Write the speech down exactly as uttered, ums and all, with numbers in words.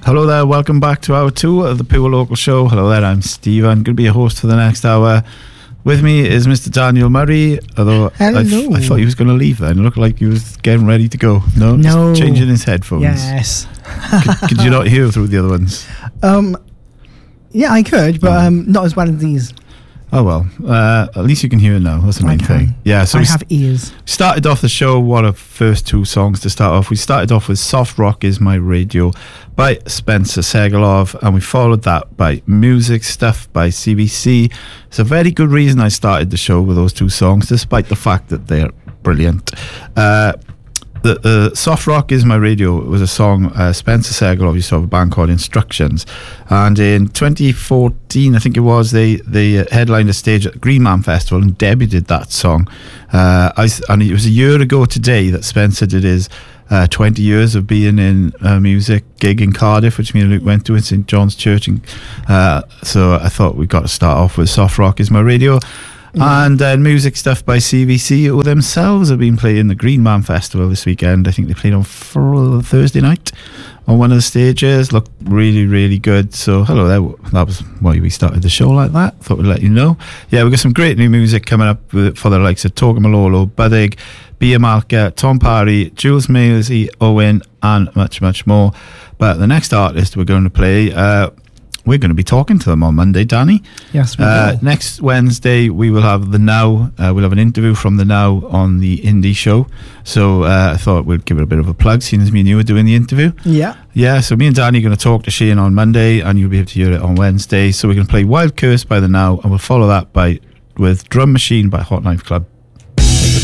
Hello there, welcome back to hour two of the Pure Local Show. Hello there, I'm Steve. I'm going to be your host for the next hour. With me is Mister Daniel Murray, although I, th- I thought he was going to leave then. It looked like he was getting ready to go. No? No. Just changing his headphones. Yes. could, could you not hear through the other ones? Um, yeah, I could, but um, not as well as these. Oh well, uh, at least you can hear it now. That's the main thing. Yeah, so I we have ears. Started off the show. What a first two songs to start off. We started off with "Soft Rock Is My Radio" by Spencer Segalov, and we followed that by "Music Stuff" by C B C. It's a very good reason I started the show with those two songs, despite the fact that they're brilliant. Uh, The uh, "Soft Rock Is My Radio" was a song uh, Spencer Segalov used to have a band called Instructions, and in twenty fourteen I think it was, they they headlined a stage at the Green Man Festival and debuted that song. Uh, I, and it was a year ago today that Spencer did his uh, twenty years of being in a music gig in Cardiff, which me and Luke went to in St John's Church. And, uh, so I thought we've got to start off with "Soft Rock Is My Radio." And then uh, Music Stuff by C B C, who themselves have been playing the Green Man Festival this weekend. I think they played on fr- Thursday night on one of the stages. Looked really, really good. So, hello there. That was why we started the show like that. Thought we'd let you know. Yeah, we've got some great new music coming up with, for the likes of Toga Malolo, Buddig, Bia Malka, Tom Parry, Jules Mailsy, Owen, and much, much more. But the next artist we're going to play... Uh, We're going to be talking to them on Monday, Danny. Yes, we uh, will. Next Wednesday, we will have The Now. Uh, we'll have an interview from The Now on the Indie Show. So uh, I thought we'd give it a bit of a plug, seeing as me and you were doing the interview. Yeah. Yeah, so me and Danny are going to talk to Shane on Monday, and you'll be able to hear it on Wednesday. So we're going to play Wild Curse by The Now, and we'll follow that by with Drum Machine by Hot Knife Club.